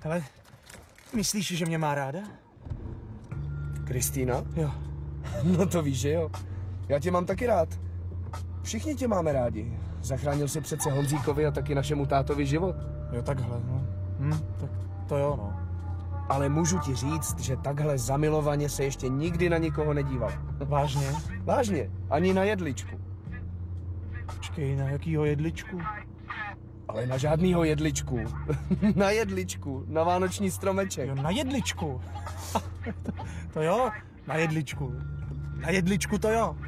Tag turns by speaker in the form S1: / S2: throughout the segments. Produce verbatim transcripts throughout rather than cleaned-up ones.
S1: Hele, myslíš, že mě má ráda?
S2: Kristýna?
S1: Jo.
S2: No to víš, že jo. Já tě mám taky rád. Všichni tě máme rádi. Zachránil si přece Honzíkovi a taky našemu tátovi život.
S1: Jo, takhle, no. Hm, tak to jo, no.
S2: Ale můžu ti říct, že takhle zamilovaně se ještě nikdy na nikoho nedíval.
S1: Vážně?
S2: Vážně, ani na jedličku.
S1: Počkej, na jakýho jedličku?
S2: Ale na žádnýho jedličku. Na jedličku, na vánoční stromeček.
S1: Jo, na jedličku. to, to jo, na jedličku. Na jedličku to jo.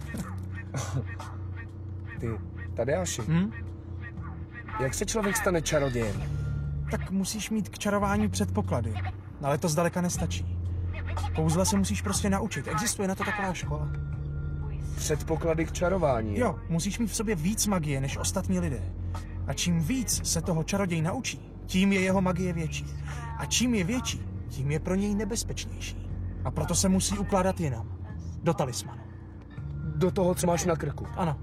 S2: Ty, Tadeáši,
S1: Hm?
S2: jak se člověk stane čarodějem?
S1: Tak musíš mít k čarování předpoklady. Ale to zdaleka nestačí. Kouzla se musíš prostě naučit. Existuje na to taková škola.
S2: Předpoklady k čarování.
S1: Jo, musíš mít v sobě víc magie než ostatní lidé. A čím víc se toho čaroděj naučí, tím je jeho magie větší. A čím je větší, tím je pro něj nebezpečnější. A proto se musí ukládat jinam. Do talismanu.
S2: Do toho, co máš na krku.
S1: Ano.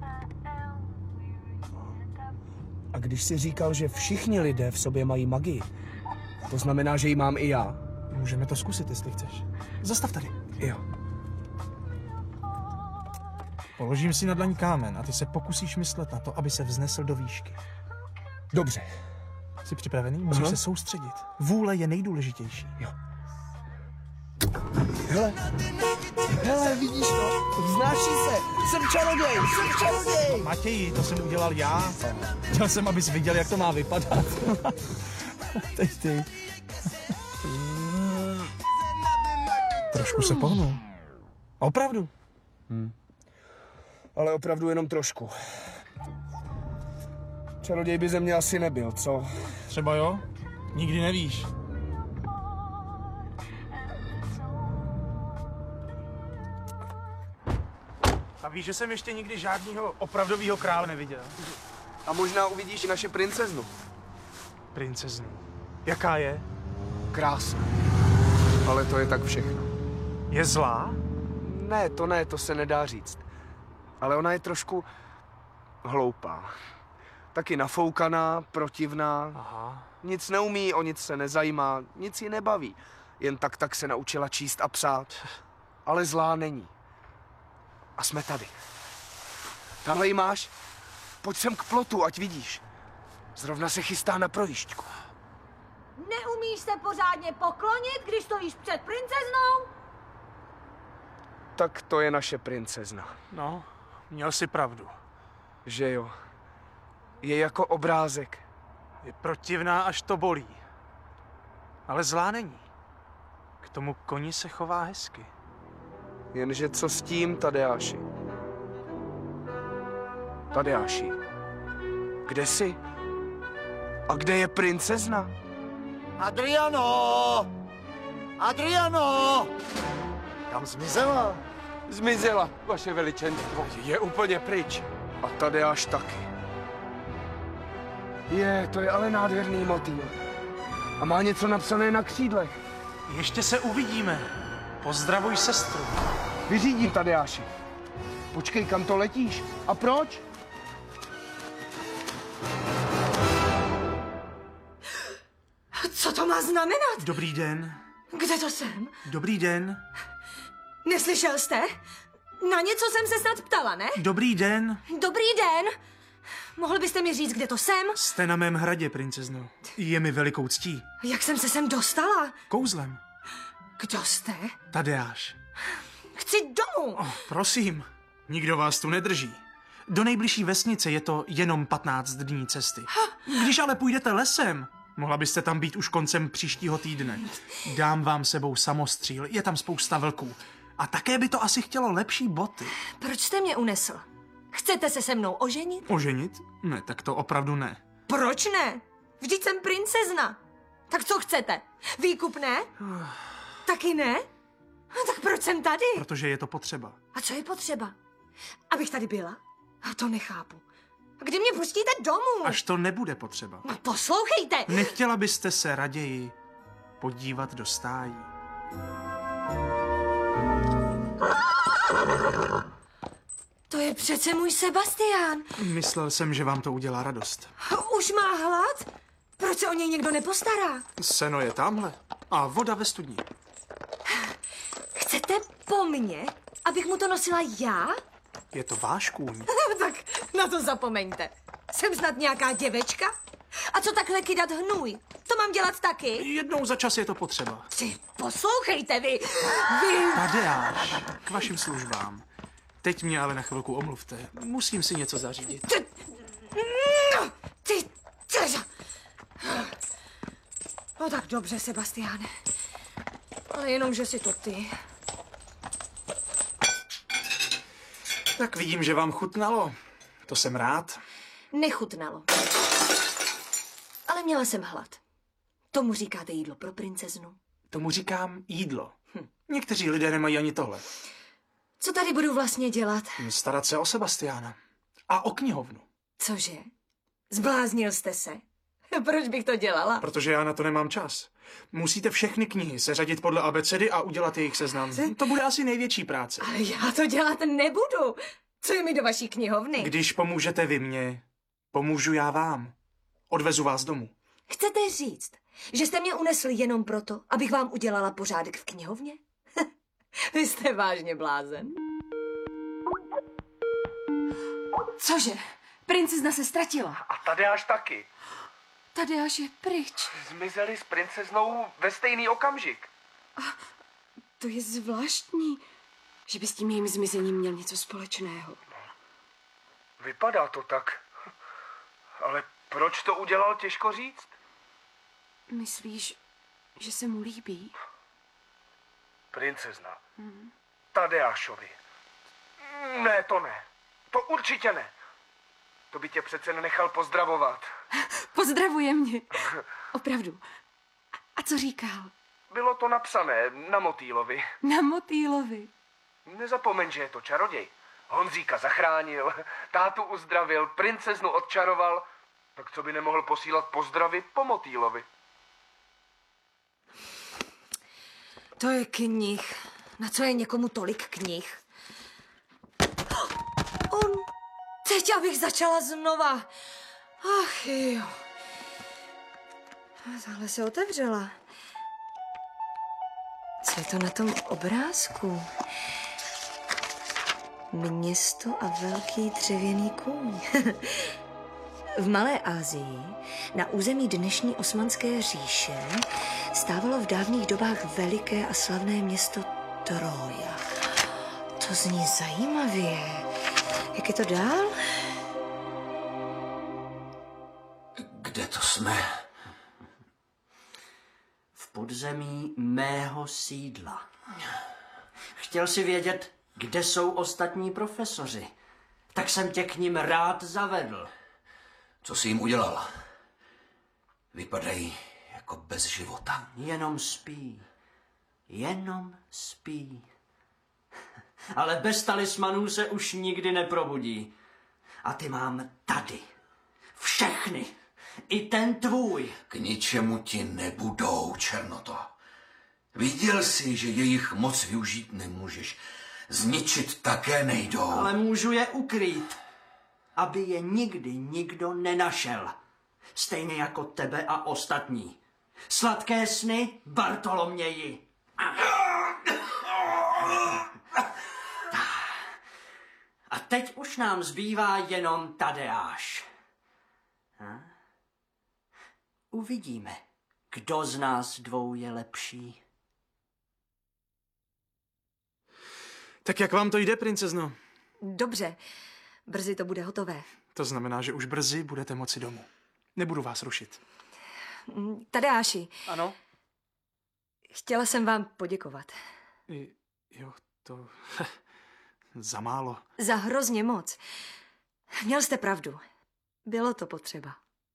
S2: A když jsi říkal, že všichni lidé v sobě mají magii, to znamená, že ji mám i já.
S1: Můžeme to zkusit, jestli chceš. Zastav tady.
S2: Jo.
S1: Položím si na dlaň kámen a ty se pokusíš myslet na to, aby se vznesl do výšky.
S2: Dobře.
S1: Jsi připravený? Musíš
S2: Aha.
S1: se soustředit. Vůle je nejdůležitější.
S2: Jo. Hele. Hele, vidíš to? Vznáší se. Jsem čaroděj, jsem čaroděj.
S1: Matěji, to jsem udělal já. Chtěl jsem, abys viděl, jak to má vypadat. Teď ty. Trošku se pohnu. Opravdu.
S2: Hmm. Ale opravdu jenom trošku. Čaroděj by ze mě asi nebyl, co?
S1: Třeba jo? Nikdy nevíš. A víš, že jsem ještě nikdy žádnýho opravdovýho krále neviděl.
S2: A možná uvidíš i naši princeznu.
S1: Princeznu. Jaká je?
S2: Krásná. Ale to je tak všechno.
S1: Je zlá?
S2: Ne, to ne, to se nedá říct. Ale ona je trošku hloupá. Taky nafoukaná, protivná.
S1: Aha.
S2: Nic neumí, o nic se nezajímá, nic ji nebaví. Jen tak tak se naučila číst a psát. Ale zlá není. A jsme tady. Tahle ji máš? Pojď sem k plotu, ať vidíš. Zrovna se chystá na projížďku.
S3: Neumíš se pořádně poklonit, když stojíš před princeznou?
S2: Tak to je naše princezna.
S1: No, měl jsi pravdu.
S2: Že jo. Je jako obrázek.
S1: Je protivná, až to bolí. Ale zlá není. K tomu koni se chová hezky.
S2: Jenže co s tím, Tadeáši? Tadeáši, kde jsi? A kde je princezna?
S4: Adriano! Adriano! Kam zmizela?
S2: Zmizela, vaše veličenstvo. Je úplně pryč. A Tadeáš taky. Je, to je ale nádherný motýl. A má něco napsané na křídlech.
S1: Ještě se uvidíme. Pozdravuj sestru.
S2: Vyřídím, Tadeáši. Počkej, kam to letíš? A proč?
S3: Co to má znamenat?
S1: Dobrý den.
S3: Kde to jsem?
S1: Dobrý den.
S3: Neslyšel jste? Na něco jsem se snad ptala, ne?
S1: Dobrý den.
S3: Dobrý den. Mohl byste mi říct, kde to jsem?
S1: Jste na mém hradě, princezno. Je mi velikou ctí.
S3: Jak jsem se sem dostala?
S1: Kouzlem.
S3: Kdo jste?
S1: Tadeáš.
S3: Chci domů.
S1: Oh, prosím, nikdo vás tu nedrží. Do nejbližší vesnice je to jenom patnáct dní cesty. Když ale půjdete lesem, mohla byste tam být už koncem příštího týdne. Dám vám sebou samostříl, je tam spousta vlků. A také by to asi chtělo lepší boty.
S3: Proč jste mě unesl? Chcete se se mnou oženit?
S1: Oženit? Ne, tak to opravdu ne.
S3: Proč ne? Vždyť jsem princezna. Tak co chcete? Výkupné? Taky ne? No, tak proč jsem tady?
S1: Protože je to potřeba.
S3: A co je potřeba? Abych tady byla? A to nechápu. A kdy mě pustíte domů?
S1: Až to nebude potřeba.
S3: No poslouchejte!
S1: Nechtěla byste se raději podívat do stájí?
S3: To je přece můj Sebastián.
S1: Myslel jsem, že vám to udělá radost.
S3: Už má hlad? Proč se o něj někdo nepostará?
S1: Seno je tamhle a voda ve studni.
S3: Chcete po mně, abych mu to nosila já?
S1: Je to váš kůň.
S3: Tak na to zapomeňte. Jsem snad nějaká děvečka? A co takhle kydat hnůj? To mám dělat taky?
S1: Jednou za čas je to potřeba.
S3: Ty, poslouchejte vy. Vy...
S1: Tadeáš, k vašim službám. Teď mě ale na chvilku omluvte. Musím si něco zařídit.
S3: Ty... No, ty... ty... No tak dobře, Sebastiáne. Ale jenom, že si to ty.
S1: Tak vidím, že vám chutnalo. To jsem rád.
S3: Nechutnalo. Ale měla jsem hlad. Tomu říkáte jídlo pro princeznu?
S1: Tomu říkám jídlo. Hm. Někteří lidé nemají ani tohle.
S3: Co tady budu vlastně dělat?
S1: Starat se o Sebastiána. A o knihovnu.
S3: Cože? Zbláznil jste se? Proč bych to dělala?
S1: Protože já na to nemám čas. Musíte všechny knihy seřadit podle abecedy a udělat jejich seznam. To bude asi největší práce.
S3: Ale já to dělat nebudu. Co je mi do vaší knihovny?
S1: Když pomůžete vy mně, pomůžu já vám. Odvezu vás domů.
S3: Chcete říct, že jste mě unesli jenom proto, abych vám udělala pořádek v knihovně? Vy jste vážně blázen. Cože? Princezna se ztratila.
S2: A Tadeáš taky.
S3: Tadeáš je pryč.
S2: Zmizeli s princeznou ve stejný okamžik.
S5: To je zvláštní, že by s tím jejím zmizením měl něco společného.
S2: Vypadá to tak. Ale proč to udělal, těžko říct.
S5: Myslíš, že se mu líbí?
S2: Princezna. Hmm. Tadeášovi. Ne, to ne. To určitě ne. To by tě přece nenechal pozdravovat.
S5: Pozdravuje mě. Opravdu. A co říkal?
S2: Bylo to napsané na motýlovi.
S5: Na motýlovi.
S2: Nezapomeň, že je to čaroděj. Honzíka zachránil, tátu uzdravil, princeznu odčaroval. Tak co by nemohl posílat pozdravy po motýlovi?
S3: To je knih. Na co je někomu tolik knih? On... Teď abych začala znova. Ach jo. Tahle se otevřela. Co je to na tom obrázku? Město a velký dřevěný kůň. V Malé Asii, na území dnešní Osmanské říše, stávalo v dávných dobách veliké a slavné město Trója. To zní zajímavě. Jak je to dál?
S6: Kde to jsme? V podzemí mého sídla. Chtěl si vědět, kde jsou ostatní profesoři. Tak jsem tě k nim rád zavedl.
S7: Co jsi jim udělal? Vypadají jako bez života.
S6: Jenom spí. Jenom spí. Ale bez talismanů se už nikdy neprobudí. A ty mám tady. Všechny. I ten tvůj.
S7: K ničemu ti nebudou, Černoto. Viděl jsi, že jejich moc využít nemůžeš. Zničit také nejdou.
S6: Ale můžu je ukrýt, aby je nikdy nikdo nenašel. Stejně jako tebe a ostatní. Sladké sny, Bartoloměji. A teď už nám zbývá jenom Tadeáš. Hm? Uvidíme, kdo z nás dvou je lepší.
S1: Tak jak vám to jde, princezno?
S3: Dobře, brzy to bude hotové.
S1: To znamená, že už brzy budete moci domů. Nebudu vás rušit.
S3: Tadeáši,
S1: Ano?
S3: chtěla jsem vám poděkovat.
S1: I, jo, to... za málo.
S3: Za hrozně moc. Měl jste pravdu. Bylo to potřeba.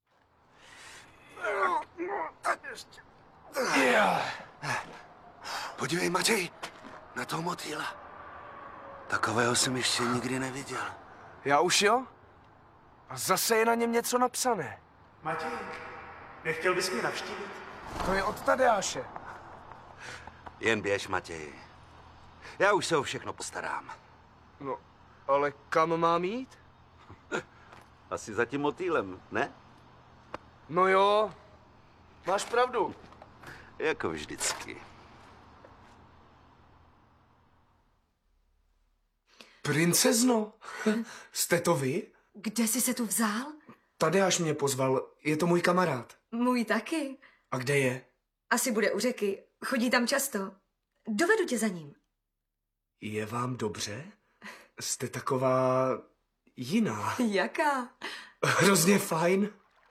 S4: Podívej, Matěj, na toho motýla. Takového jsem ještě nikdy neviděl.
S2: Já už jo? A zase je na něm něco napsané.
S1: Matěj, nechtěl bys mě navštívit?
S2: To je od Tadeáše.
S4: Jen běž, Matěj. Já už se o všechno postarám.
S2: No, ale kam mám jít?
S4: Asi za tím motýlem, ne?
S2: No jo, Máš pravdu.
S4: Jako vždycky.
S2: Princezno, jste to vy?
S3: Kde jsi se tu vzal?
S2: Tady až mě pozval, je to můj kamarád.
S3: Můj taky.
S2: A kde je?
S3: Asi bude u řeky. Chodí tam často. Dovedu tě za ním.
S2: Je vám dobře? Jste taková jiná.
S3: Jaká?
S2: Hrozně fajn.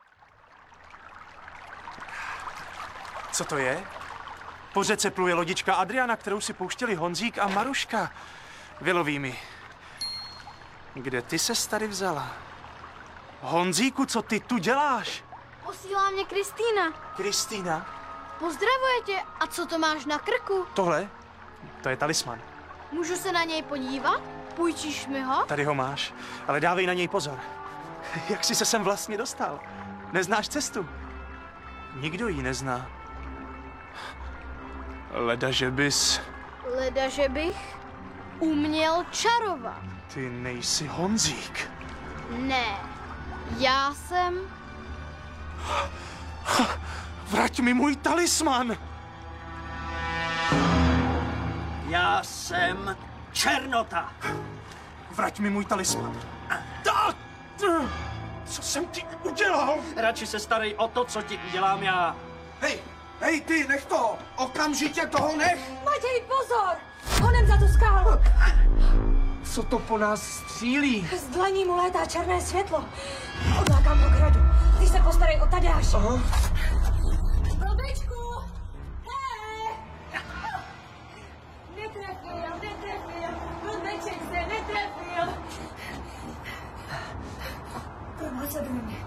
S1: Co to je? Po řece pluje lodička Adriana, kterou si pouštěli Honzík a Maruška. Vyloví mi. Kde ty ses tady vzala? Honzíku, co ty tu děláš?
S8: Posílá mě Kristýna.
S1: Kristýna?
S8: Pozdravuje tě. A co to máš na krku?
S1: Tohle? To je talisman.
S8: Můžu se na něj podívat? Půjčíš mi ho?
S1: Tady ho máš, ale dávej na něj pozor. Jak jsi se sem vlastně dostal? Neznáš cestu? Nikdo ji nezná. Leda, že bys...
S8: Leda, že bych uměl čarovat.
S1: Ty nejsi Honzík.
S8: Ne, já jsem...
S1: Vrať mi můj talisman!
S6: Já jsem Černota.
S1: Vrať mi můj talisman. Da! Co jsem ti udělal?
S6: Radši se starej o to, co ti udělám já.
S2: Hej, hej ty, nech to! Okamžitě toho nech!
S3: Matěj, pozor! Honem za tu skálu!
S2: Co to po nás střílí?
S3: Z dlaní mu létá černé světlo. Odlákám ho k hradu. Ty se postarej o Tadeáše.
S2: Aha.
S3: Blbečku! Hej! Netrefil, netrefil. Blbeček se netrefil. Pronásleduj mě.